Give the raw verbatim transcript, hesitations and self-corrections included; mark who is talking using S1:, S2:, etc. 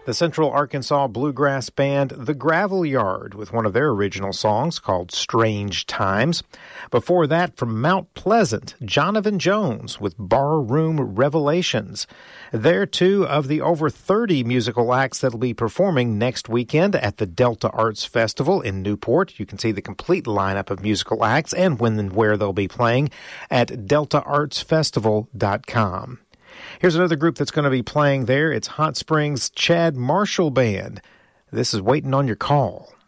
S1: The Central Arkansas bluegrass band The Gravel Yard with one of their original songs called Strange Times. Before that, from Mount Pleasant, Jonathan Jones with Barroom Revelations. They're two of the over thirty musical acts that will be performing next weekend at the Delta Arts Festival in Newport. You can see the complete lineup of musical acts and when and where they'll be playing at delta arts festival dot com. Here's another group that's going to be playing there. It's Hot Springs Chad Marshall Band. This is Waiting on Your Call.